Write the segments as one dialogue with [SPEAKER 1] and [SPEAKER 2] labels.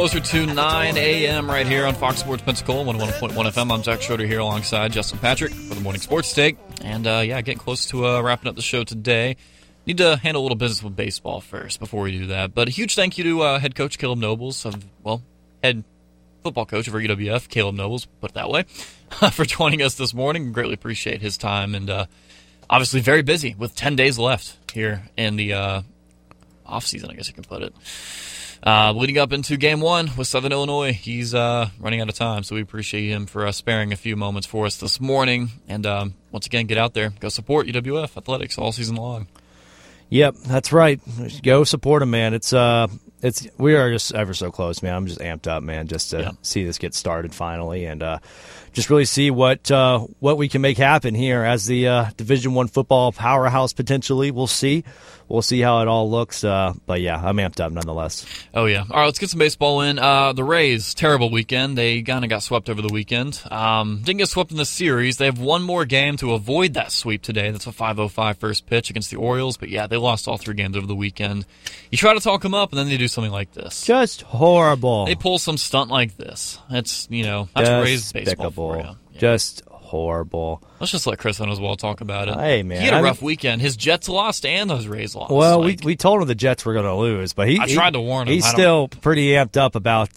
[SPEAKER 1] Closer to 9 a.m. right here on Fox Sports Pensacola, 101.1 FM. I'm Zach Schroeder here alongside Justin Patrick for the Morning Sports Take. And, getting close to wrapping up the show today. Need to handle a little business with baseball first before we do that. But a huge thank you to head coach Caleb Nobles, head football coach of UWF, Caleb Nobles, put it that way, for joining us this morning. Greatly appreciate his time. And obviously very busy with 10 days left here in the off-season, I guess you can put it. Leading up into Game 1 with Southern Illinois, he's running out of time, so we appreciate him for sparing a few moments for us this morning. And once again, get out there, go support UWF athletics all season long.
[SPEAKER 2] Yep, that's right. Go support them, man. We are just ever so close, man. I'm just amped up, man, just to see this get started finally, and just really see what we can make happen here as the Division I football powerhouse potentially. We'll see. We'll see how it all looks. But, yeah, I'm amped up nonetheless.
[SPEAKER 1] Oh, yeah. All right, let's get some baseball in. The Rays, terrible weekend. They kind of got swept over the weekend. Didn't get swept in the series. They have one more game to avoid that sweep today. That's a 5:05 first pitch against the Orioles. But, yeah, they lost all 3 games over the weekend. You try to talk them up, and then they do something like this.
[SPEAKER 2] Just horrible.
[SPEAKER 1] They pull some stunt like this. It's, that's Rays baseball for you. Yeah.
[SPEAKER 2] Just horrible.
[SPEAKER 1] Let's just let Chris Oswald talk about it.
[SPEAKER 2] Hey, man.
[SPEAKER 1] He had a rough weekend. His Jets lost and those Rays lost.
[SPEAKER 2] Well, we told him the Jets were going to lose, but
[SPEAKER 1] I tried to warn him.
[SPEAKER 2] He's still pretty amped up about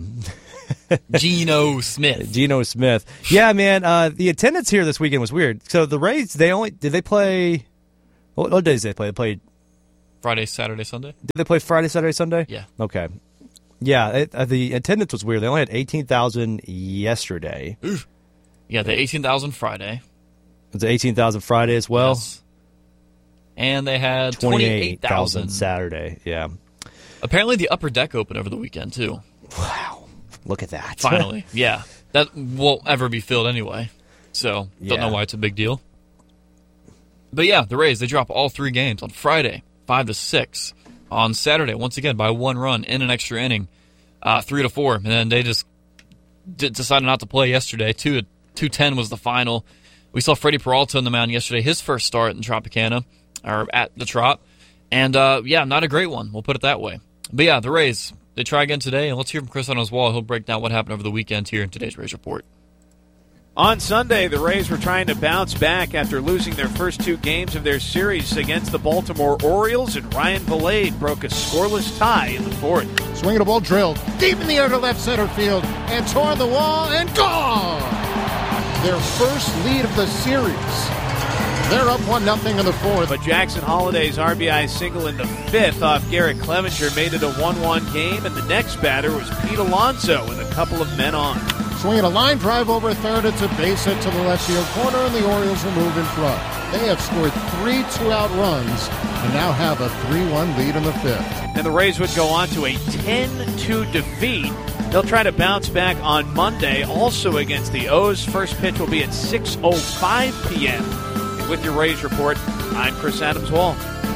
[SPEAKER 1] Geno Smith.
[SPEAKER 2] Geno Smith. Yeah, man. The attendance here this weekend was weird. So the Rays, did they play? What days did they play? They played
[SPEAKER 1] Friday, Saturday, Sunday.
[SPEAKER 2] Did they play Friday, Saturday, Sunday?
[SPEAKER 1] Yeah.
[SPEAKER 2] Okay. Yeah, the attendance was weird. They only had 18,000 yesterday.
[SPEAKER 1] Oof. Yeah, the 18,000 Friday.
[SPEAKER 2] Was it 18,000 Friday as well?
[SPEAKER 1] Yes. And they had 28,000
[SPEAKER 2] Saturday. Yeah.
[SPEAKER 1] Apparently the upper deck opened over the weekend, too.
[SPEAKER 2] Wow. Look at that.
[SPEAKER 1] Finally. Yeah. That won't ever be filled anyway. So, don't know why it's a big deal. But yeah, the Rays, they drop all 3 games on Friday, 5-6. On Saturday, once again, by 1 run in an extra inning, 3-4. And then they just decided not to play yesterday. 2-10 was the final. We saw Freddie Peralta on the mound yesterday, his first start in Tropicana, or at the Trop. And, not a great one. We'll put it that way. But, yeah, the Rays, they try again today. And let's hear from Chris Oswald. He'll break down what happened over the weekend here in today's Rays Report.
[SPEAKER 3] On Sunday, the Rays were trying to bounce back after losing their first 2 games of their series against the Baltimore Orioles, and Ryan Vilade broke a scoreless tie in the 4th.
[SPEAKER 4] Swinging a ball drilled deep in the air to left center field and toward the wall and gone! Their first lead of the series. They're up 1-0 in the 4th.
[SPEAKER 3] But Jackson Holliday's RBI single in the 5th off Garrett Clevenger made it a 1-1 game, and the next batter was Pete Alonso with a couple of men on.
[SPEAKER 4] Swinging a line drive over third, it's a base hit to the left field corner, and the Orioles will move in front. They have scored 3 2-out runs and now have a 3-1 lead in the 5th.
[SPEAKER 3] And the Rays would go on to a 10-2 defeat. They'll try to bounce back on Monday, also against the O's. First pitch will be at 6:05 p.m. And with your Rays report, I'm Chris Adams-Wall.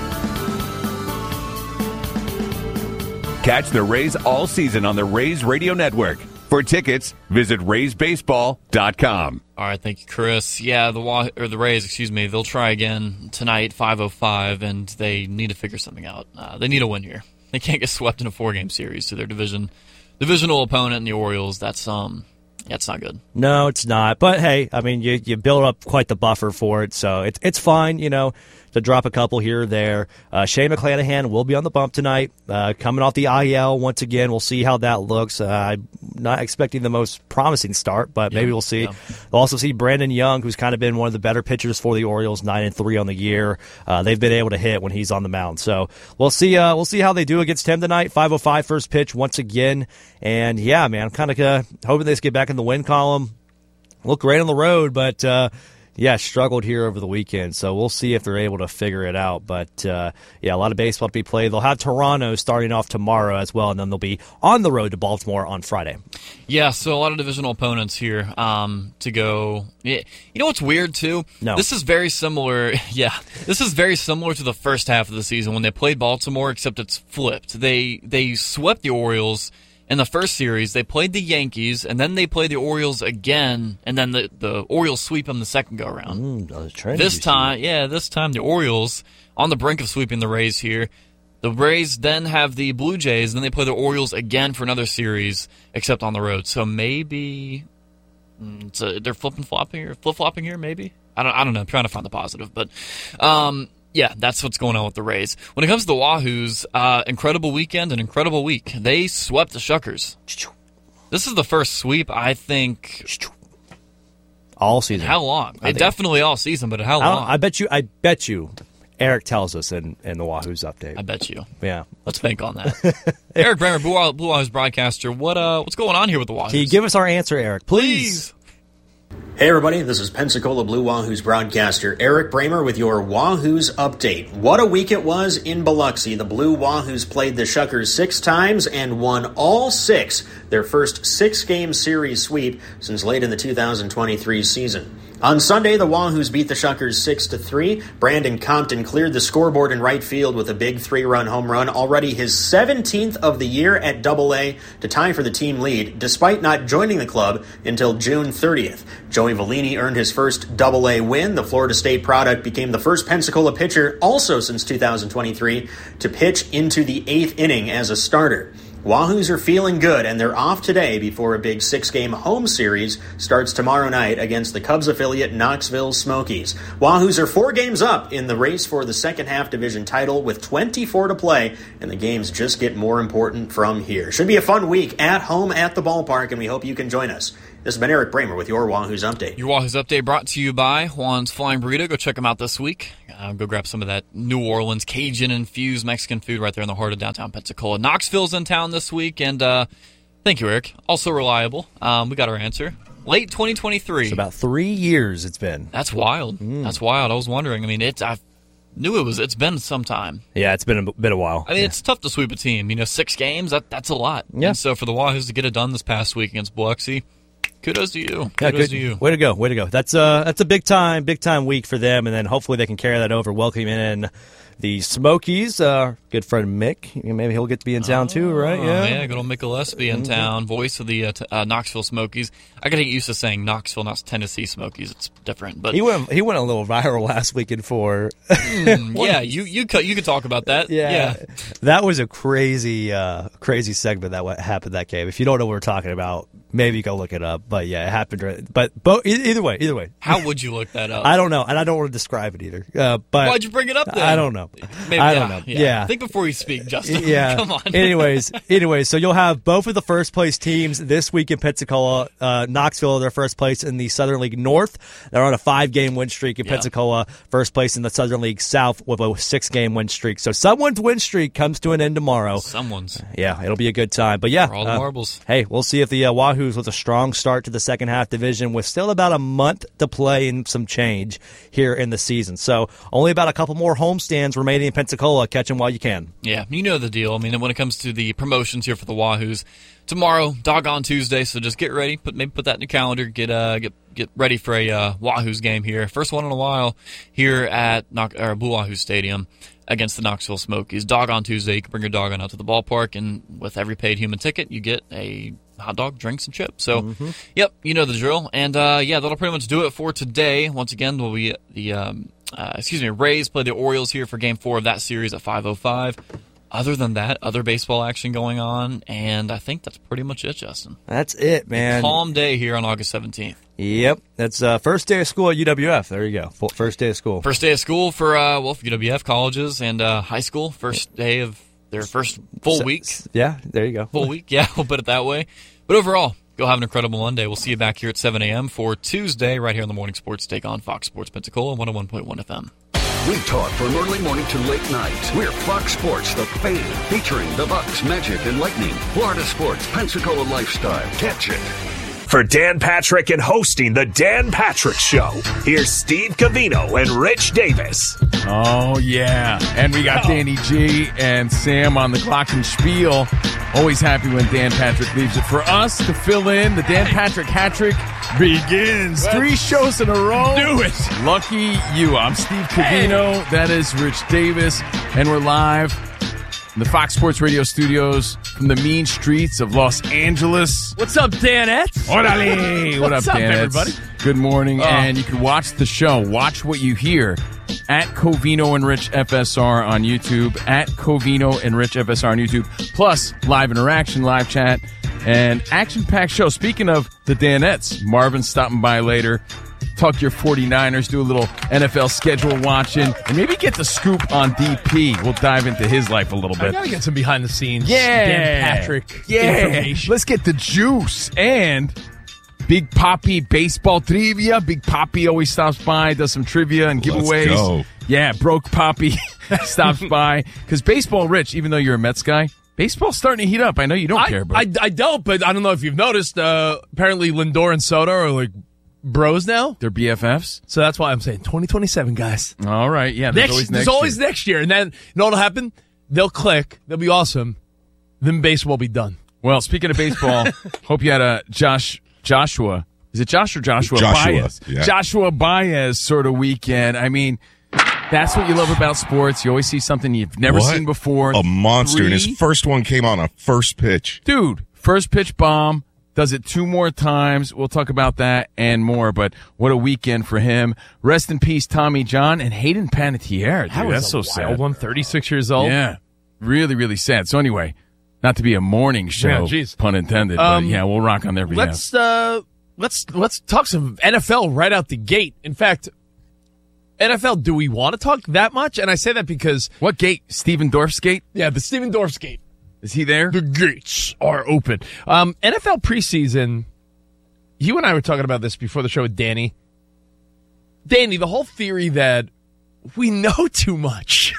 [SPEAKER 5] Catch the Rays all season on the Rays Radio Network. For tickets, visit RaysBaseball.com.
[SPEAKER 1] All right, thank you, Chris. Yeah, the Rays, they'll try again tonight, 5:05, and they need to figure something out. They need a win here. They can't get swept in a 4-game series to their divisional opponent in the Orioles. That's not good.
[SPEAKER 2] No, it's not. But hey, I mean, you build up quite the buffer for it, so it's fine, to drop a couple here or there. Shane McClanahan will be on the bump tonight, coming off the IL once again. We'll see how that looks. I'm not expecting the most promising start, but maybe we'll see. Yeah. We'll also see Brandon Young, who's kind of been one of the better pitchers for the Orioles, 9-3 on the year. They've been able to hit when he's on the mound. So we'll see how they do against him tonight. 5:05 first pitch once again. And yeah, man, I'm kind of hoping they just get back in the win column. Look great on the road, but struggled here over the weekend, so we'll see if they're able to figure it out. But, a lot of baseball to be played. They'll have Toronto starting off tomorrow as well, and then they'll be on the road to Baltimore on Friday.
[SPEAKER 1] Yeah, so a lot of divisional opponents here to go. You know what's weird, too?
[SPEAKER 2] No.
[SPEAKER 1] This is very similar. Yeah, this is very similar to the first half of the season when they played Baltimore, except it's flipped. They swept the Orioles in the first series. They played the Yankees, and then they played the Orioles again, and then the Orioles sweep them the second go-around. This time the Orioles, on the brink of sweeping the Rays here, The Rays then have the Blue Jays, and then they play the Orioles again for another series, except on the road. So maybe they're flip-flopping here, maybe? I don't know. I'm trying to find the positive. But, yeah, that's what's going on with the Rays. When it comes to the Wahoos, incredible weekend and incredible week. They swept the Shuckers. This is the first sweep, I think,
[SPEAKER 2] all season.
[SPEAKER 1] How long? Definitely all season, but how long?
[SPEAKER 2] I bet you. Eric tells us in the Wahoos update.
[SPEAKER 1] I bet you.
[SPEAKER 2] Yeah.
[SPEAKER 1] Let's think on that. Eric Bramer, Blue Wahoos broadcaster. What's going on here with the Wahoos?
[SPEAKER 2] Can you give us our answer, Eric? Please.
[SPEAKER 6] Hey everybody, this is Pensacola Blue Wahoos broadcaster Eric Bramer with your Wahoos update. What a week it was in Biloxi. The Blue Wahoos played the Shuckers 6 times and won all 6, their first 6-game series sweep since late in the 2023 season. On Sunday, the Wahoos beat the Shuckers 6-3. Brandon Compton cleared the scoreboard in right field with a big 3-run home run, already his 17th of the year at Double-A to tie for the team lead, despite not joining the club until June 30th. Joey Vellini earned his first Double-A win. The Florida State product became the first Pensacola pitcher, also since 2023, to pitch into the 8th inning as a starter. Wahoos are feeling good, and they're off today before a big 6-game home series starts tomorrow night against the Cubs affiliate Knoxville Smokies. Wahoos are 4 games up in the race for the second-half division title with 24 to play, and the games just get more important from here. Should be a fun week at home at the ballpark, and we hope you can join us. This has been Eric Bramer with your Wahoos Update.
[SPEAKER 1] Your Wahoos Update brought to you by Juan's Flying Burrito. Go check them out this week. Go grab some of that New Orleans Cajun-infused Mexican food right there in the heart of downtown Pensacola. Knoxville's in town this week, and thank you, Eric. Also reliable. We got our answer. Late 2023.
[SPEAKER 2] It's about 3 years it's been.
[SPEAKER 1] That's wild. That's wild. I was wondering. I mean, I knew it's been some time.
[SPEAKER 2] Yeah, it's been a while.
[SPEAKER 1] I mean, It's tough to sweep a team. 6 games, that's a lot.
[SPEAKER 2] Yeah.
[SPEAKER 1] And so for the Wahoos to get it done this past week against Biloxi, kudos to you.
[SPEAKER 2] Yeah,
[SPEAKER 1] kudos to you.
[SPEAKER 2] Way to go. That's a big time week for them, and then hopefully they can carry that over, welcoming in the Smokies. Good friend Mick, maybe he'll get to be in town too, right?
[SPEAKER 1] Yeah, good old Mick Gillespie in town, voice of the Knoxville Smokies. I got to get used to saying Knoxville, not Tennessee Smokies. It's different, but
[SPEAKER 2] he went a little viral last weekend for.
[SPEAKER 1] Yeah, you could talk about that. Yeah.
[SPEAKER 2] That was a crazy segment that happened that game. If you don't know what we're talking about, maybe go look it up. But yeah, it happened. But either way.
[SPEAKER 1] How would you look that up?
[SPEAKER 2] I don't know, and I don't want to describe it either. But
[SPEAKER 1] why'd you bring it up then?
[SPEAKER 2] I don't know.
[SPEAKER 1] Maybe,
[SPEAKER 2] I don't know. Yeah.
[SPEAKER 1] Think before you speak, Justin.
[SPEAKER 2] Yeah.
[SPEAKER 1] Come on.
[SPEAKER 2] Anyways, so you'll have both of the first place teams this week in Pensacola. Knoxville, their first place in the Southern League North. They're on a 5-game win streak. In Pensacola, first place in the Southern League South with a 6-game win streak. So someone's win streak comes to an end tomorrow.
[SPEAKER 1] Someone's.
[SPEAKER 2] Yeah, it'll be a good time. But yeah,
[SPEAKER 1] for all the marbles.
[SPEAKER 2] Hey, we'll see if the Wahoos with a strong start to the second half division with still about a month to play and some change here in the season. So only about a couple more homestands remaining in Pensacola. Catch them while you can.
[SPEAKER 1] Yeah, you know the deal. I mean, when it comes to the promotions here for the Wahoos, tomorrow, Doggone Tuesday, so just get ready. Put that in your calendar. Get ready for a Wahoos game here. First one in a while here at Blue Wahoo Stadium against the Knoxville Smokies. Doggone Tuesday, you can bring your dog on out to the ballpark, and with every paid human ticket, you get a hot dog, drinks, and chips. So, Yep, you know the drill. And, that'll pretty much do it for today. Once again, will be the Rays play the Orioles here for Game 4 of that series at 5:05. Other than that, other baseball action going on, and I think that's pretty much it, Justin.
[SPEAKER 2] That's it, man.
[SPEAKER 1] A calm day here on August 17th.
[SPEAKER 2] Yep, that's first day of school at UWF. There you go. First day of school.
[SPEAKER 1] First day of school for UWF colleges and high school. First day of their first full week.
[SPEAKER 2] Yeah, there you go.
[SPEAKER 1] Full week, yeah, we'll put it that way. But overall, go have an incredible Monday. We'll see you back here at 7 a.m. for Tuesday right here on the Morning Sports Take on Fox Sports Pensacola 101.1 FM.
[SPEAKER 7] We talk from early morning to late night. We're Fox Sports, the Fan, featuring the Bucks, Magic, and Lightning. Florida sports, Pensacola lifestyle. Catch it.
[SPEAKER 8] For Dan Patrick and hosting the Dan Patrick Show, here's Steve Covino and Rich Davis.
[SPEAKER 9] Oh, yeah. And we got Danny G and Sam on the Glockenspiel. Always happy when Dan Patrick leaves it for us to fill in. The Dan Patrick hat-trick begins. 3 shows in a row.
[SPEAKER 8] Do it.
[SPEAKER 9] Lucky you. I'm Steve Covino. That is Rich Davis. And we're live in the Fox Sports Radio studios from the mean streets of Los Angeles.
[SPEAKER 8] What's up, Danettes?
[SPEAKER 9] Orale. What up, Danettes?
[SPEAKER 8] Everybody?
[SPEAKER 9] Good morning. And you can watch the show. Watch what you hear at Covino and Rich FSR on YouTube, at Covino and Rich FSR on YouTube, plus live interaction, live chat, and action-packed show. Speaking of the Danettes, Marvin's stopping by later. Talk your 49ers, do a little NFL schedule watching, and maybe get the scoop on DP. We'll dive into his life a little bit.
[SPEAKER 10] I gotta get some behind the scenes.
[SPEAKER 9] Dan
[SPEAKER 10] Patrick information.
[SPEAKER 9] Let's get the juice. And Big Papi baseball trivia. Big Papi always stops by, does some trivia and giveaways.
[SPEAKER 11] Let's go.
[SPEAKER 9] Yeah, Broke Papi stops by. Because baseball, Rich, even though you're a Mets guy, baseball's starting to heat up. I know you don't care, but
[SPEAKER 10] I don't, but I don't know if you've noticed. Apparently Lindor and Soto are like bros now.
[SPEAKER 9] They're BFFs.
[SPEAKER 10] So that's why I'm saying 2027, guys.
[SPEAKER 9] All right, yeah. There's
[SPEAKER 10] always next year. And then, you know what'll happen? They'll click. They'll be awesome. Then baseball will be done.
[SPEAKER 9] Well, speaking of baseball, hope you had a Joshua. Is it Josh or Joshua Baez?
[SPEAKER 11] Yeah.
[SPEAKER 9] Joshua Baez sort of weekend. I mean, that's what you love about sports. You always see something you've never seen before.
[SPEAKER 11] A monster. And his first one came on a first pitch.
[SPEAKER 9] Dude, first pitch bomb. Does it 2 more times. We'll talk about that and more, but what a weekend for him. Rest in peace, Tommy John and Hayden Panettiere. Dude, that's so sad.
[SPEAKER 10] 36 years old.
[SPEAKER 9] Yeah. Really, really sad. So anyway, not to be a morning show, pun intended, but yeah, we'll rock on their behalf.
[SPEAKER 10] Let's talk some NFL right out the gate. In fact, NFL, do we want to talk that much? And I say that because...
[SPEAKER 9] What gate? Steven Dorff's gate?
[SPEAKER 10] Yeah, the Steven Dorff's gate.
[SPEAKER 9] Is he there?
[SPEAKER 10] The gates are open. NFL preseason, you and I were talking about this before the show with Danny. Danny, the whole theory that we know too much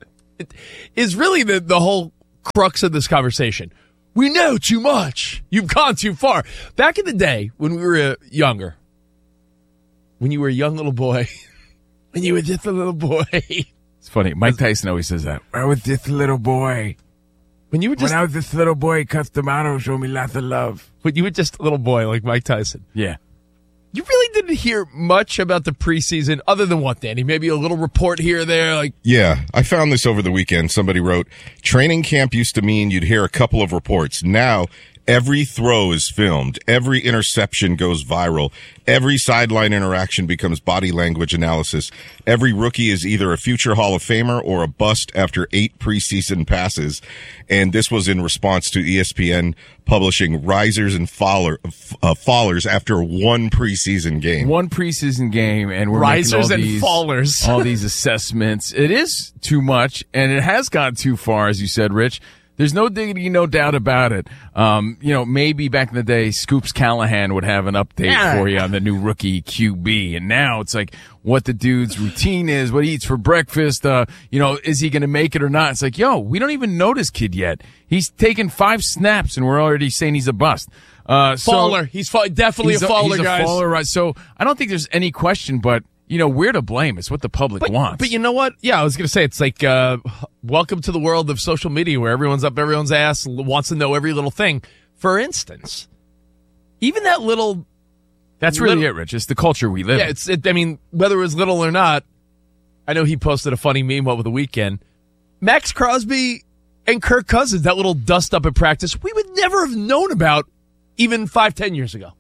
[SPEAKER 10] is really the whole crux of this conversation. We know too much. You've gone too far. Back in the day when we were younger, when you were a young little boy, when you were just a little boy.
[SPEAKER 9] It's funny. Mike Tyson always says that. I was just a little boy. When I was this little boy, Custom Auto showed me lots of love.
[SPEAKER 10] When you were just a little boy like Mike Tyson.
[SPEAKER 9] Yeah.
[SPEAKER 10] You really didn't hear much about the preseason other than what, Danny? Maybe a little report here or there?
[SPEAKER 11] Yeah, I found this over the weekend. Somebody wrote, training camp used to mean you'd hear a couple of reports. Now, every throw is filmed. Every interception goes viral. Every sideline interaction becomes body language analysis. Every rookie is either a future Hall of Famer or a bust after 8 preseason passes. And this was in response to ESPN publishing risers and fallers after 1 preseason game.
[SPEAKER 9] 1 preseason game, and we're
[SPEAKER 10] risers
[SPEAKER 9] making
[SPEAKER 10] and fallers.
[SPEAKER 9] all these assessments. It is too much, and it has gone too far, as you said, Rich. There's no diggity, no doubt about it. Maybe back in the day, Scoops Callahan would have an update for you on the new rookie QB. And now it's like what the dude's routine is, what he eats for breakfast. Is he going to make it or not? It's like, we don't even know this kid yet. He's taken 5 snaps and we're already saying he's a bust.
[SPEAKER 10] Faller. He's definitely a faller, guys.
[SPEAKER 9] He's a faller, right? So I don't think there's any question, but we're to blame. It's what the public wants.
[SPEAKER 10] But you know what? Yeah, I was going to say, it's like, welcome to the world of social media where everyone's up everyone's ass, wants to know every little thing. For instance, even that little...
[SPEAKER 9] That's really it, Rich. It's the culture we live in.
[SPEAKER 10] Yeah, whether it was little or not, I know he posted a funny meme over the weekend. Max Crosby and Kirk Cousins, that little dust up at practice, we would never have known about even 5-10 years ago.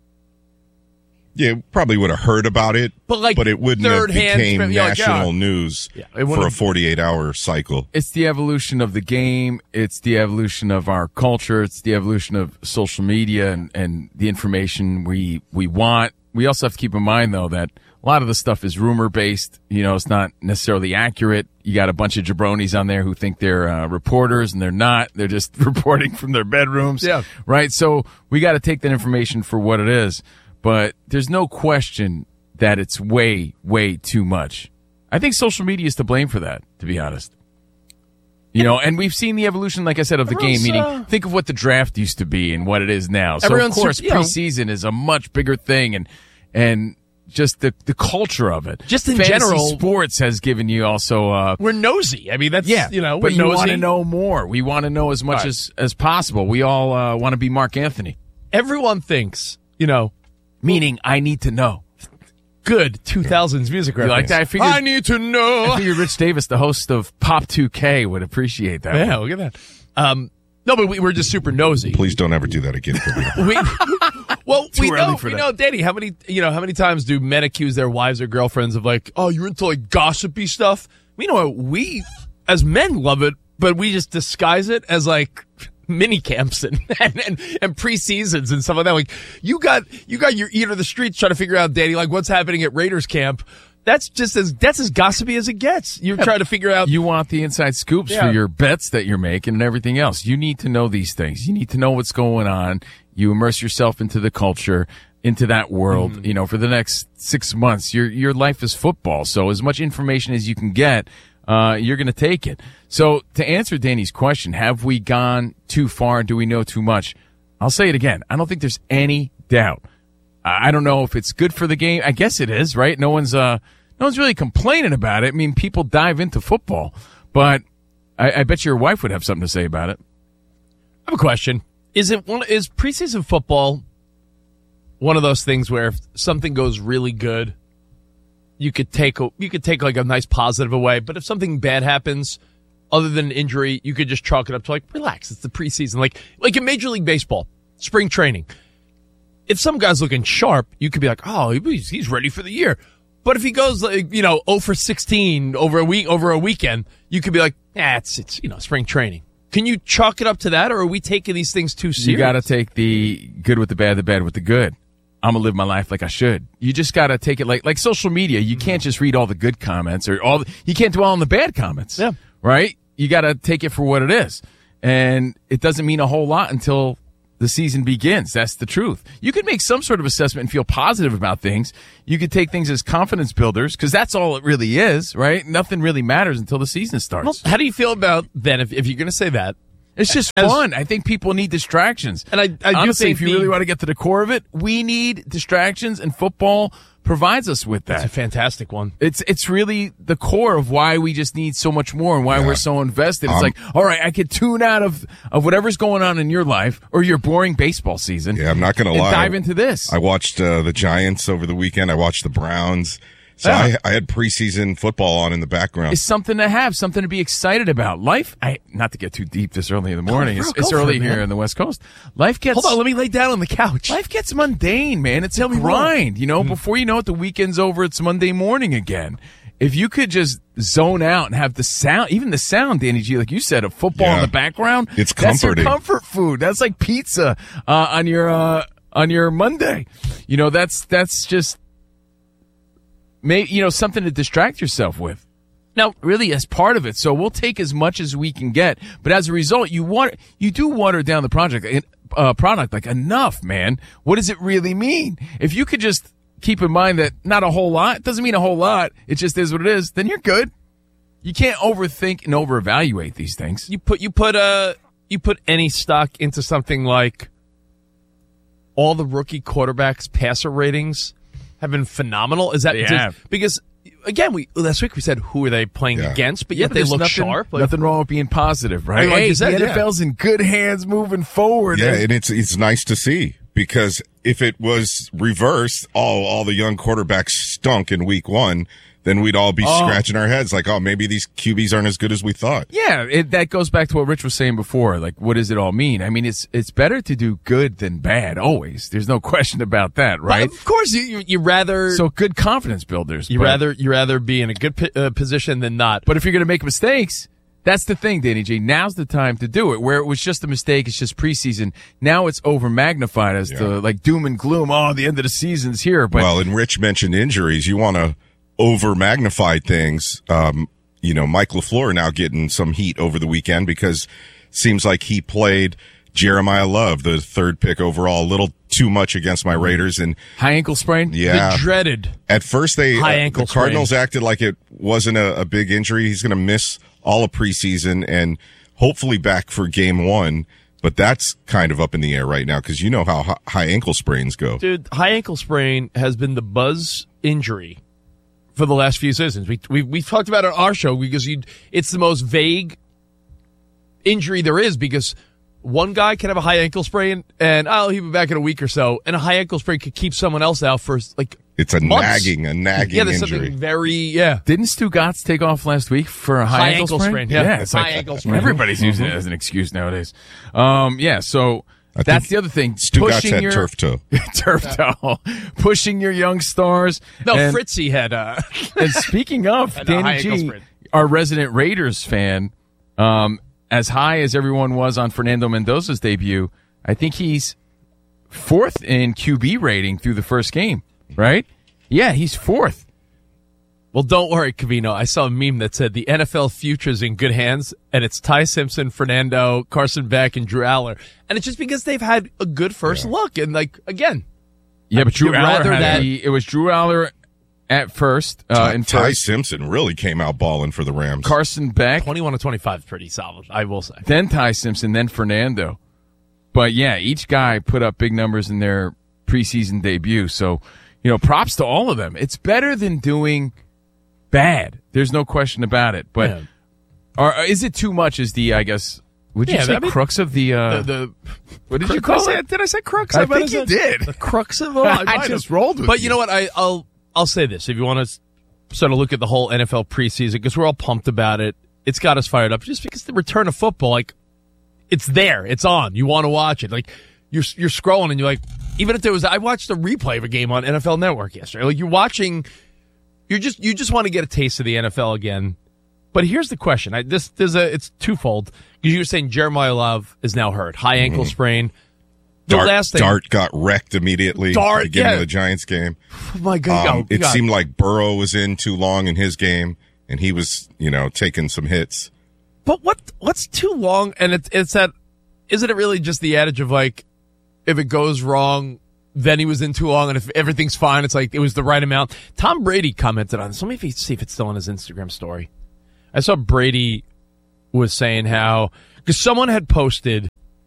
[SPEAKER 11] Yeah, probably would have heard about it, but it wouldn't have became national news for a 48-hour cycle.
[SPEAKER 9] It's the evolution of the game. It's the evolution of our culture. It's the evolution of social media and the information we want. We also have to keep in mind, though, that a lot of the stuff is rumor-based. It's not necessarily accurate. You got a bunch of jabronis on there who think they're reporters, and they're not. They're just reporting from their bedrooms.
[SPEAKER 10] Yeah.
[SPEAKER 9] Right? So we got to take that information for what it is. But there's no question that it's way, way too much. I think social media is to blame for that, to be honest. And we've seen the evolution, like I said, of the game. Meaning, think of what the draft used to be and what it is now. So, of course, preseason is a much bigger thing, and just the culture of it.
[SPEAKER 10] Just in
[SPEAKER 9] Fantasy
[SPEAKER 10] general,
[SPEAKER 9] sports has given you also...
[SPEAKER 10] we're nosy. That's, we're
[SPEAKER 9] but
[SPEAKER 10] nosy.
[SPEAKER 9] You want to know more. We want to know as much as possible. We all want to be Mark Anthony.
[SPEAKER 10] Everyone thinks,
[SPEAKER 9] Meaning, I need to know.
[SPEAKER 10] Good 2000s music reference.
[SPEAKER 9] You like that?
[SPEAKER 10] I need to know.
[SPEAKER 9] I figured Rich Davis, the host of Pop 2K, would appreciate that.
[SPEAKER 10] Yeah, look at that. No, but we're just super nosy.
[SPEAKER 11] Please don't ever do that again.
[SPEAKER 10] Well,
[SPEAKER 9] Too
[SPEAKER 10] we
[SPEAKER 9] early for
[SPEAKER 10] know,
[SPEAKER 9] that.
[SPEAKER 10] Danny, how many times do men accuse their wives or girlfriends of like, oh, you're into like gossipy stuff? We know we as men love it, but we just disguise it as like mini camps and preseasons and stuff like that. Like you got your ear to the streets trying to figure out, Danny, like what's happening at Raiders camp. That's as gossipy as it gets. You're trying to figure out.
[SPEAKER 9] You want the inside scoops for your bets that you're making and everything else. You need to know these things. You need to know what's going on. You immerse yourself into the culture, into that world. You know, for the next 6 months, your life is football. So as much information as you can get, you're going to take it. So to answer Danny's question, have we gone too far? Do we know too much? I'll say it again. I don't think there's any doubt. I don't know if it's good for the game. I guess it is, right? No one's really complaining about it. I mean, people dive into football, but I bet your wife would have something to say about it.
[SPEAKER 10] I have a question. Is preseason football one of those things where if something goes really good, you could take like a nice positive away, but if something bad happens, other than an injury, you could just chalk it up to like, relax, it's the preseason. Like in Major League Baseball, spring training. If some guy's looking sharp, you could be like, oh, he's ready for the year. But if he goes, 0 for 16 over a weekend, you could be like, it's spring training. Can you chalk it up to that, or are we taking these things too serious?
[SPEAKER 9] You got to take the good with the bad with the good. I'm gonna live my life like I should. You just got to take it like social media. You can't just read all the good comments you can't dwell on the bad comments.
[SPEAKER 10] Yeah.
[SPEAKER 9] Right? You got to take it for what it is. And it doesn't mean a whole lot until the season begins. That's the truth. You could make some sort of assessment and feel positive about things. You could take things as confidence builders because that's all it really is, right? Nothing really matters until the season starts.
[SPEAKER 10] Well, how do you feel about then if you're going to say that?
[SPEAKER 9] It's just fun. I think people need distractions.
[SPEAKER 10] And I
[SPEAKER 9] honestly,
[SPEAKER 10] do think
[SPEAKER 9] if you really want to get to the core of it, we need distractions, and football provides us with that.
[SPEAKER 10] It's a fantastic one.
[SPEAKER 9] It's really the core of why we just need so much more and why we're so invested. It's like, all right, I could tune out of whatever's going on in your life or your boring baseball season.
[SPEAKER 11] Yeah, I'm not going to lie.
[SPEAKER 9] Dive into this.
[SPEAKER 11] I watched the Giants over the weekend. I watched the Browns. So I had preseason football on in the background.
[SPEAKER 9] It's something to have, something to be excited about. Life, not to get too deep this early in the morning. It's early here in the West Coast. Life gets...
[SPEAKER 10] Hold on, let me lay down on the couch.
[SPEAKER 9] Life gets mundane, man. It's a grind. Before you know it, the weekend's over. It's Monday morning again. If you could just zone out and have the sound, even the sound, Danny G, like you said, of football in the background.
[SPEAKER 11] It's comforting.
[SPEAKER 9] That's your comfort food. That's like pizza on your Monday. That's just... something to distract yourself with. Now, really, as part of it. So we'll take as much as we can get, but as a result, you do water down the product like enough, man. What does it really mean? If you could just keep in mind that not a whole lot, it doesn't mean a whole lot. It just is what it is. Then you're good. You can't overthink and overevaluate these things.
[SPEAKER 10] You put any stock into something like all the rookie quarterbacks' passer ratings have been phenomenal. Is that because again, last week we said who are they playing against, but yet they look sharp.
[SPEAKER 9] Nothing wrong with being positive, right?
[SPEAKER 10] Like you said,
[SPEAKER 9] the NFL's in good hands moving forward.
[SPEAKER 11] Yeah, and it's nice to see because if it was reversed, all the young quarterbacks stunk in week one, then we'd all be scratching our heads like, maybe these QBs aren't as good as we thought.
[SPEAKER 9] Yeah, that goes back to what Rich was saying before. Like, what does it all mean? I mean, it's better to do good than bad, always. There's no question about that, right?
[SPEAKER 10] Well, of course, you rather...
[SPEAKER 9] So good confidence builders.
[SPEAKER 10] You rather be in a good position than not.
[SPEAKER 9] But if you're going to make mistakes... That's the thing, Danny G. Now's the time to do it. Where it was just a mistake, it's just preseason. Now it's over magnified as to like doom and gloom. The end of the season's here. But
[SPEAKER 11] and Rich mentioned injuries. You want to over magnify things. Mike LaFleur now getting some heat over the weekend because it seems like he played Jeremiah Love, the third pick overall, a little too much against my Raiders. And
[SPEAKER 9] high ankle sprain?
[SPEAKER 11] Yeah.
[SPEAKER 10] The dreaded.
[SPEAKER 11] At first the Cardinals acted like it wasn't a big injury. He's going to miss all of preseason and hopefully back for game one. But that's kind of up in the air right now because you know how high ankle sprains go.
[SPEAKER 10] Dude, high ankle sprain has been the buzz injury for the last few seasons. We talked about it on our show because it's the most vague injury there is because one guy can have a high ankle sprain and he'll be back in a week or so, and a high ankle sprain could keep someone else out for like
[SPEAKER 11] it's a
[SPEAKER 10] months.
[SPEAKER 11] nagging
[SPEAKER 10] there's
[SPEAKER 11] injury.
[SPEAKER 10] Something very
[SPEAKER 9] Didn't Stu Gatz take off last week for a high ankle sprain?
[SPEAKER 10] Yeah,
[SPEAKER 9] it's
[SPEAKER 10] high
[SPEAKER 9] like
[SPEAKER 10] ankle sprain.
[SPEAKER 9] Everybody's using it as an excuse nowadays. So That's the other thing.
[SPEAKER 11] Stugatz had turf toe.
[SPEAKER 9] Turf toe. Pushing your young stars.
[SPEAKER 10] No, Fritzy had.
[SPEAKER 9] And speaking of, Danny G, our resident Raiders fan, as high as everyone was on Fernando Mendoza's debut, I think he's 4th in QB rating through the first game, right? Yeah, he's 4th.
[SPEAKER 10] Well, don't worry, Covino. I saw a meme that said the NFL future's in good hands, and it's Ty Simpson, Fernando, Carson Beck, and Drew Aller. And it's just because they've had a good first look. And, again.
[SPEAKER 9] Yeah, but Drew Aller it was Drew Aller at first.
[SPEAKER 11] Ty Simpson really came out balling for the Rams.
[SPEAKER 9] Carson Beck.
[SPEAKER 10] 21 to 25 pretty solid, I will say.
[SPEAKER 9] Then Ty Simpson, then Fernando. But, yeah, each guy put up big numbers in their preseason debut. So, props to all of them. It's better than doing bad. There's no question about it. But is it too much as the, I guess, would you say crux of the what did you call it?
[SPEAKER 10] Did I say crux?
[SPEAKER 9] I think you did.
[SPEAKER 10] The crux of
[SPEAKER 9] I just rolled with
[SPEAKER 10] But you know what? I'll say this. If you want to sort of look at the whole NFL preseason, because we're all pumped about it, it's got us fired up just because the return of football, it's there. It's on. You want to watch it. You're scrolling and you're like, even if there was, I watched a replay of a game on NFL Network yesterday. You're watching, you just want to get a taste of the NFL again. But here's the question. It's twofold. Because you were saying Jeremiah Love is now hurt. High ankle sprain.
[SPEAKER 11] Dart got wrecked immediately at the beginning of the Giants game.
[SPEAKER 10] Oh my God.
[SPEAKER 11] It seemed like Burrow was in too long in his game, and he was, taking some hits.
[SPEAKER 10] But what's too long? And it's that, isn't it really just the adage of if it goes wrong, then he was in too long, and if everything's fine, it's it was the right amount. Tom Brady commented on this. Let me see if it's still on his Instagram story. I saw Brady was saying how, because someone had posted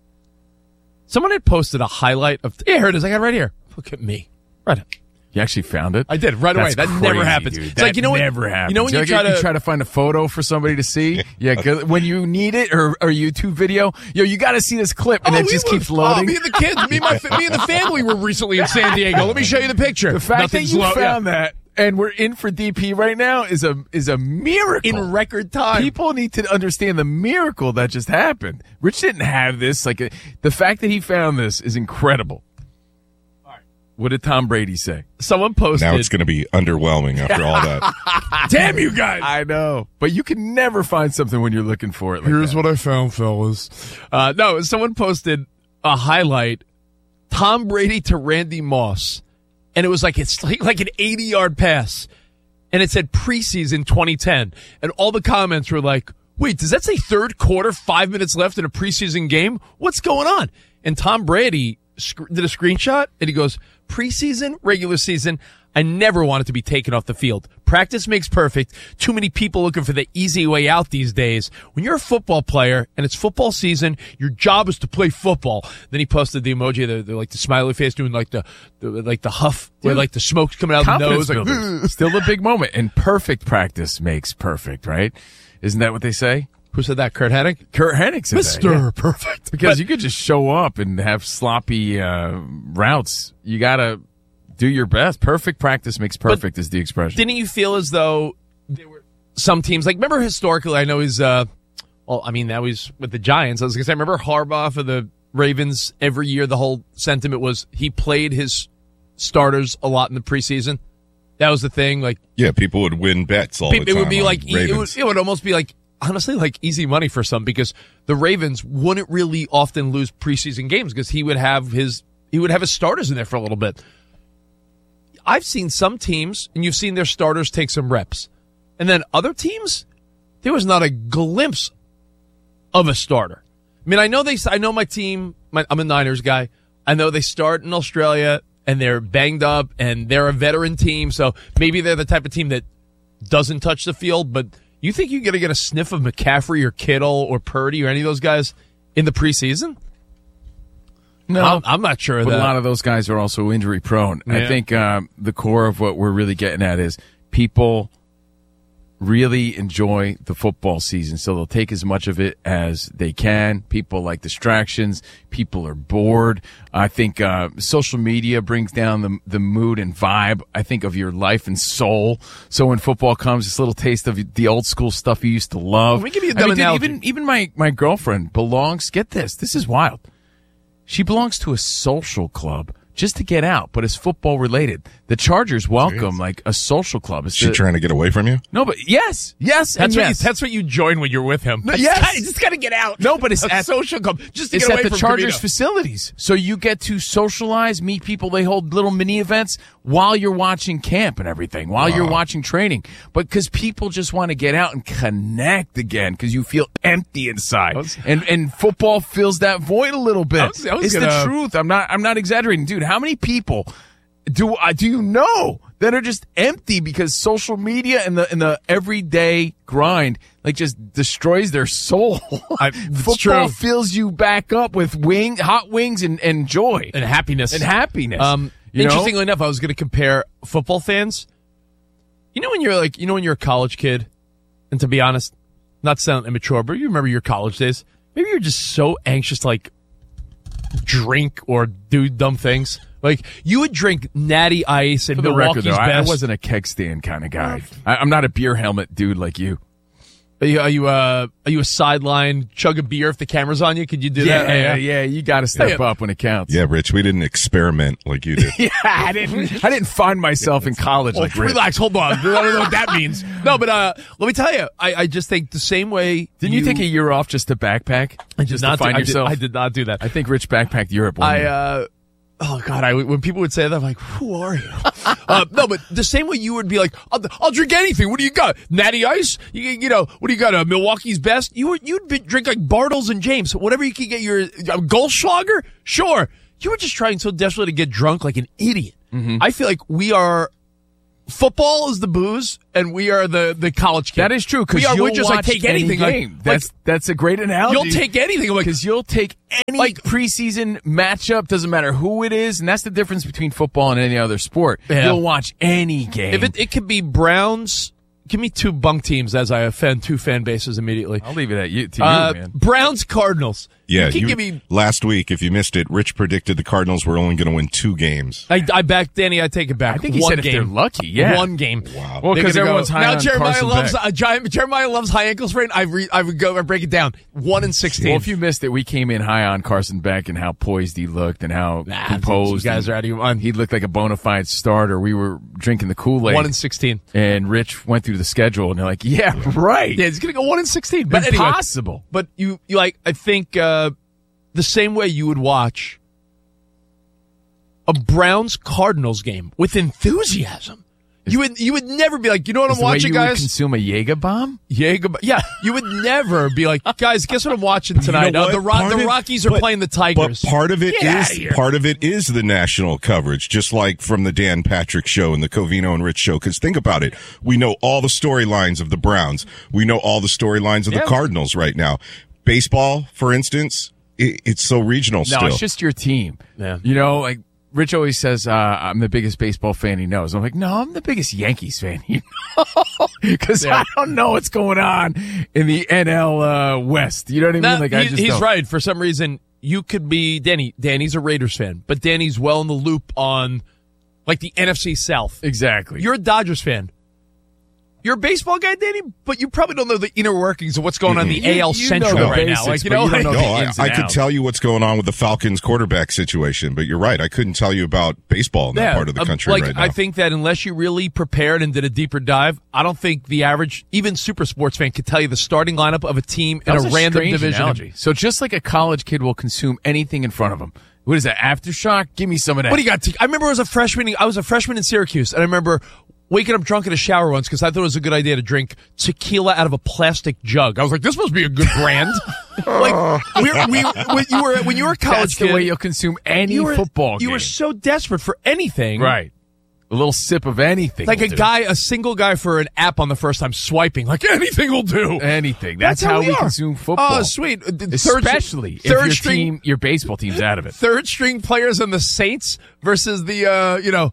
[SPEAKER 10] a highlight of, here it is, I got it right here. Look at me. Right.
[SPEAKER 9] You actually found it?
[SPEAKER 10] I did, right away. That
[SPEAKER 9] crazy,
[SPEAKER 10] never happens.
[SPEAKER 9] Dude.
[SPEAKER 10] It's never
[SPEAKER 9] happens.
[SPEAKER 10] You know when you
[SPEAKER 9] try to find a photo for somebody to see? Yeah, 'cause when you need it, or a YouTube video, you got to see this clip, and it just keeps loading.
[SPEAKER 10] Me and the kids, me and the family were recently in San Diego. Let me show you the picture.
[SPEAKER 9] The fact that you found that, and we're in for DP right now is a miracle.
[SPEAKER 10] In record time.
[SPEAKER 9] People need to understand the miracle that just happened. Rich didn't have this. The fact that he found this is incredible. All right. What did Tom Brady say?
[SPEAKER 10] Someone posted.
[SPEAKER 11] Now it's going to be underwhelming after all that.
[SPEAKER 9] Damn you guys. I know. But you can never find something when you're looking for it.
[SPEAKER 10] Here's what I found, fellas. No, someone posted a highlight. Tom Brady to Randy Moss. And it was it's like an 80-yard pass. And it said preseason 2010. And all the comments were like, wait, does that say third quarter, 5 minutes left in a preseason game? What's going on? And Tom Brady did a screenshot, and he goes, preseason, regular season, I never want it to be taken off the field. Practice makes perfect. Too many people looking for the easy way out these days. When you're a football player and it's football season, your job is to play football. Then he posted the emoji, the smiley face doing the huff, where the smoke's coming out of the nose.
[SPEAKER 9] Still a big moment. And perfect practice makes perfect, right? Isn't that what they say?
[SPEAKER 10] Who said that? Kurt Hennig?
[SPEAKER 9] Kurt Hennig said
[SPEAKER 10] Mr.
[SPEAKER 9] that. Yeah.
[SPEAKER 10] Perfect.
[SPEAKER 9] Because you could just show up and have sloppy routes. You got to do your best. Perfect practice makes perfect is the expression.
[SPEAKER 10] Didn't you feel as though there were some teams, remember historically, I know he's, now he's with the Giants. I was going to say, remember Harbaugh for the Ravens every year, the whole sentiment was he played his starters a lot in the preseason. That was the thing.
[SPEAKER 11] People would win bets all the time.
[SPEAKER 10] It would be it would almost be honestly, easy money for some, because the Ravens wouldn't really often lose preseason games because he would have his starters in there for a little bit. I've seen some teams, and you've seen their starters take some reps. And then other teams, there was not a glimpse of a starter. I mean, I know my team, I'm a Niners guy. I know they start in Australia, and they're banged up, and they're a veteran team, so maybe they're the type of team that doesn't touch the field, but you think you're going to get a sniff of McCaffrey or Kittle or Purdy or any of those guys in the preseason?
[SPEAKER 9] No,
[SPEAKER 10] I'm not sure of
[SPEAKER 9] but
[SPEAKER 10] that.
[SPEAKER 9] A lot of those guys are also injury prone. Yeah. I think the core of what we're really getting at is people really enjoy the football season, so they'll take as much of it as they can. People like distractions. People are bored. I think social media brings down the mood and vibe, I think, of your life and soul. So when football comes, this little taste of the old school stuff you used to love.
[SPEAKER 10] Let me give you a dumb analogy.
[SPEAKER 9] Even my girlfriend belongs, get this is wild.
[SPEAKER 10] She belongs to a social club just to get out, but it's football related. The Chargers welcome like a social club.
[SPEAKER 11] Is she trying to get away from you?
[SPEAKER 10] No, but yes,
[SPEAKER 3] That's what you join when you're with him.
[SPEAKER 10] Yes.
[SPEAKER 3] You just got to get out.
[SPEAKER 10] No, but it's
[SPEAKER 3] a
[SPEAKER 10] at
[SPEAKER 3] social club. Just to
[SPEAKER 10] it's
[SPEAKER 3] get away
[SPEAKER 10] at the
[SPEAKER 3] from
[SPEAKER 10] Chargers
[SPEAKER 3] Covino.
[SPEAKER 10] facilities. So you get to socialize, meet people. They hold little mini events while you're watching camp and everything, while you're watching training. But because people just want to get out and connect again because you feel empty inside. And football fills that void a little bit. It's the truth. I'm not exaggerating. Dude, how many people do you know that are just empty because social media and the everyday grind like just destroys their soul? Football fills you back up with hot wings and joy
[SPEAKER 3] and happiness.
[SPEAKER 10] Interestingly
[SPEAKER 3] enough, I was going to compare football fans. When you're a college kid, and to be honest, not sound immature, but you remember your college days. Maybe you're just so anxious to like drink or do dumb things. Like, you would drink Natty Ice and Milwaukee's Best.
[SPEAKER 10] I wasn't a keg stand kind of guy. I'm not a beer helmet dude like you.
[SPEAKER 3] Are you a sideline chug a beer if the camera's on you? Could you do that?
[SPEAKER 10] Yeah. You got to step up when it counts.
[SPEAKER 11] Yeah, Rich, we didn't experiment like you did.
[SPEAKER 10] Yeah, I didn't find myself in college like Rich.
[SPEAKER 3] Relax, hold on. I don't know what that means. No, but let me tell you, I just think the same way.
[SPEAKER 10] Didn't you take a year off just to backpack?
[SPEAKER 3] Just to find yourself? I did not do that.
[SPEAKER 10] I think Rich backpacked Europe.
[SPEAKER 3] Oh God! When people would say that, I'm like, "Who are you?" No, but the same way you would be like, "I'll drink anything." What do you got? Natty Ice? You know, what do you got? Milwaukee's Best? You'd drink like Bartles and James, whatever you could get. Your Goldschlager? Sure. You were just trying so desperately to get drunk like an idiot. Mm-hmm. I feel like we are. Football is the booze, and we are the college kid.
[SPEAKER 10] That is true, because
[SPEAKER 3] we're just like, take anything.
[SPEAKER 10] Game. That's a great analogy.
[SPEAKER 3] You'll take anything.
[SPEAKER 10] Because you'll take any preseason matchup, doesn't matter who it is, and that's the difference between football and any other sport. Yeah. You'll watch any game.
[SPEAKER 3] If it could be Browns. Give me two bunk teams as I offend two fan bases immediately.
[SPEAKER 10] I'll leave it at you, man.
[SPEAKER 3] Browns, Cardinals.
[SPEAKER 11] Yeah, last week, if you missed it, Rich predicted the Cardinals were only going to win 2 games.
[SPEAKER 3] I backed Danny. I take it back.
[SPEAKER 10] I think he said if they're lucky, yeah.
[SPEAKER 3] 1 game.
[SPEAKER 11] Wow.
[SPEAKER 10] Well, because everyone's high on Carson Beck.
[SPEAKER 3] Jeremiah loves high ankle sprain. I would go and break it down. 1-16.
[SPEAKER 10] Well, if you missed it, we came in high on Carson Beck and how poised he looked and how composed.
[SPEAKER 3] You guys are out of your mind.
[SPEAKER 10] He looked like a bona fide starter. We were drinking the Kool-Aid.
[SPEAKER 3] 1-16.
[SPEAKER 10] And Rich went through the schedule, and they're like, yeah, right.
[SPEAKER 3] Yeah, he's going to go 1-16. But
[SPEAKER 10] impossible.
[SPEAKER 3] Anyway, but you like, I think, the same way you would watch a Browns-Cardinals game with enthusiasm. You would never be like, you know what I'm watching, guys?
[SPEAKER 10] You would consume a Jaeger bomb?
[SPEAKER 3] Yeah, you would never be like, guys, guess what I'm watching tonight? The Rockies are playing the Tigers.
[SPEAKER 11] But part of it is the national coverage, just like from the Dan Patrick Show and the Covino and Rich Show. Because think about it, we know all the storylines of the Browns. We know all the storylines of the Cardinals right now. Baseball, for instance. It's so regional still.
[SPEAKER 10] No, it's just your team.
[SPEAKER 3] Yeah.
[SPEAKER 10] You know, like Rich always says, I'm the biggest baseball fan he knows. I'm like, no, I'm the biggest Yankees fan he knows. Because I don't know what's going on in the NL West. You know what I mean?
[SPEAKER 3] He's right. For some reason, you could be Danny. Danny's a Raiders fan, but Danny's well in the loop on like the NFC South.
[SPEAKER 10] Exactly.
[SPEAKER 3] You're a Dodgers fan. You're a baseball guy, Danny, but you probably don't know the inner workings of what's going on in the AL Central right now.
[SPEAKER 10] Like, I
[SPEAKER 11] could tell you what's going on with the Falcons quarterback situation, but you're right. I couldn't tell you about baseball in that part of the country right now.
[SPEAKER 3] I think that unless you really prepared and did a deeper dive, I don't think the average, even super sports fan, could tell you the starting lineup of a team in a random division.
[SPEAKER 10] Analogy. So just like a college kid will consume anything in front of him. What is that, Aftershock? Give me some of that.
[SPEAKER 3] What do you got? I remember I was a freshman in Syracuse, and I remember waking up drunk in a shower once because I thought it was a good idea to drink tequila out of a plastic jug. I was like, this must be a good brand. When you were a college
[SPEAKER 10] That's
[SPEAKER 3] kid,
[SPEAKER 10] the way you'll consume any football game.
[SPEAKER 3] You were so desperate for anything.
[SPEAKER 10] Right. A little sip of anything.
[SPEAKER 3] Like a single guy for an app on the first time swiping. Like, anything will do.
[SPEAKER 10] Anything. That's how we consume football.
[SPEAKER 3] Oh, sweet.
[SPEAKER 10] Especially if your baseball team's out of it.
[SPEAKER 3] Third string players on the Saints versus the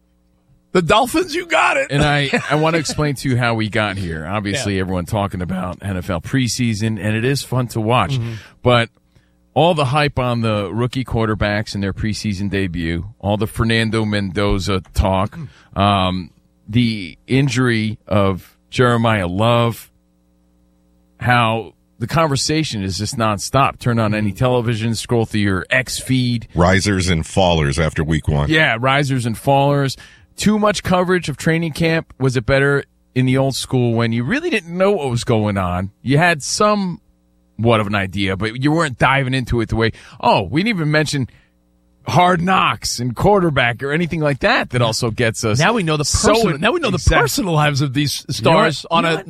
[SPEAKER 3] Dolphins, you got it.
[SPEAKER 10] And I want to explain to you how we got here. Obviously, everyone talking about NFL preseason, and it is fun to watch. Mm-hmm. But all the hype on the rookie quarterbacks in their preseason debut, all the Fernando Mendoza talk, the injury of Jeremiah Love, how the conversation is just nonstop. Turn on any television, scroll through your X feed.
[SPEAKER 11] Risers and fallers after week 1.
[SPEAKER 10] Yeah, risers and fallers. Too much coverage of training camp. Was it better in the old school when you really didn't know what was going on? You had somewhat of an idea, but you weren't diving into it the way, we didn't even mention Hard Knocks and quarterback or anything like that also gets us.
[SPEAKER 3] Now we know the personal lives of these stars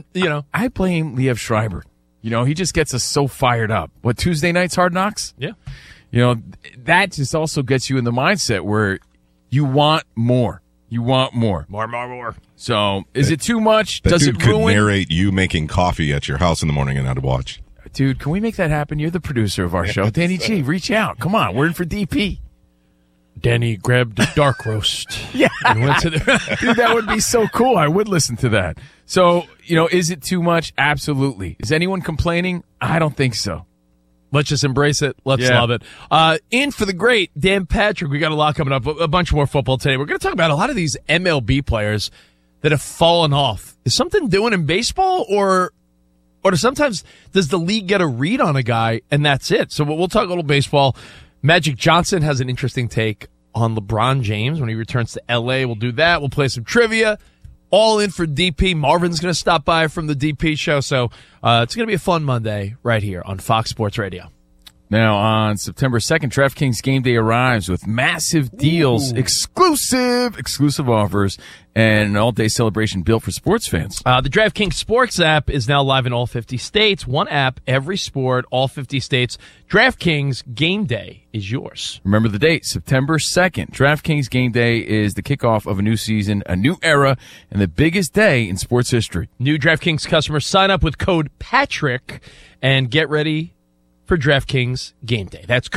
[SPEAKER 10] I blame Liev Schreiber. He just gets us so fired up. What, Tuesday nights Hard Knocks?
[SPEAKER 3] Yeah.
[SPEAKER 10] That just also gets you in the mindset where you want more. You want more.
[SPEAKER 3] More.
[SPEAKER 10] So, is it too much?
[SPEAKER 11] That
[SPEAKER 10] Does
[SPEAKER 11] dude
[SPEAKER 10] it
[SPEAKER 11] could
[SPEAKER 10] ruin?
[SPEAKER 11] narrate you making coffee at your house in the morning and I'd watch.
[SPEAKER 10] Dude, can we make that happen? You're the producer of our show. Danny G, reach out. Come on, we're in for DP.
[SPEAKER 3] Danny grabbed a dark roast.
[SPEAKER 10] Yeah.
[SPEAKER 3] And went to
[SPEAKER 10] Dude, that would be so cool. I would listen to that. So, is it too much? Absolutely. Is anyone complaining? I don't think so.
[SPEAKER 3] Let's just embrace it. Let's love it. In for the great Dan Patrick. We got a lot coming up. A bunch more football today. We're going to talk about a lot of these MLB players that have fallen off. Is something doing in baseball, or sometimes does the league get a read on a guy and that's it? So we'll talk a little baseball. Magic Johnson has an interesting take on LeBron James when he returns to L.A. We'll do that. We'll play some trivia. All in for DP. Marvin's going to stop by from the DP show. So it's going to be a fun Monday right here on Fox Sports Radio.
[SPEAKER 10] Now, on September 2nd, DraftKings Game Day arrives with massive deals, exclusive offers, and an all-day celebration built for sports fans.
[SPEAKER 3] The DraftKings Sports app is now live in all 50 states. One app, every sport, all 50 states. DraftKings Game Day is yours.
[SPEAKER 10] Remember the date, September 2nd. DraftKings Game Day is the kickoff of a new season, a new era, and the biggest day in sports history.
[SPEAKER 3] New DraftKings customers sign up with code PATRICK and get ready for DraftKings Game Day. That's